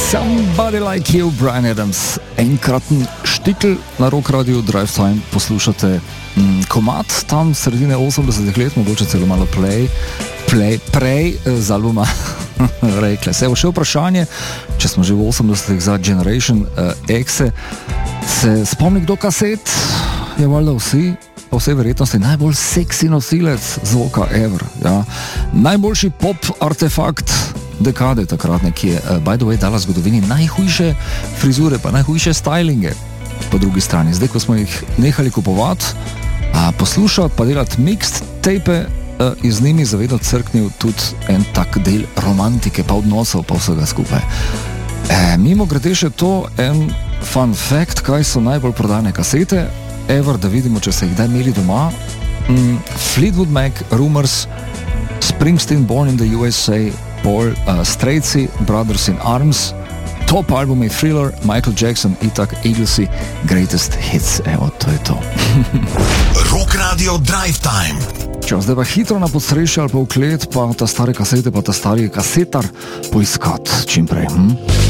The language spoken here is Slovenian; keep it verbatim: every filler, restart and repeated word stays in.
Somebody Like You, Bryan Adams. Enkraten štikl na Rock Radio Drive Time. Poslušate mm, komad tam sredine osemdesetih let, mogoče celo malo play, play, prej z albuma Rekle. Se je še vprašanje, če smo že v osemdesetih za Generation uh, X-e, se spomni kdo kaset? Je valjda vsi, po vsej verjetnosti, najbolj seksi nosilec zvoka ever. Ja. Najboljši pop artefakt dekade takratne, ki je, uh, by the way, dala zgodovini najhujše frizure, pa najhujše stylinge po drugi strani. Zdaj, ko smo jih nehali kupovati, uh, poslušati, pa delati mixed tape, uh, iz njimi zavedno crknil tudi en tak del romantike, pa odnosov, pa vsega skupaj. E, mimo grede še to, en fun fact, kaj so najbolj prodane kasete ever, da vidimo, če ste jih kdaj imeli doma. Mm, Fleetwood Mac, Rumours, Springsteen, Born in the U S A, Paul, uh, Straitsy, Brothers in Arms, top albumi Thriller, Michael Jackson, itak Eaglesy, Greatest Hits. Evo, to je to. Rock Radio Drive Time. Čo, zdaj pa hitro na podstrešje ali pa v klet, pa ta stare kasete, pa ta stari kasetar poiskat čim prej. Hm?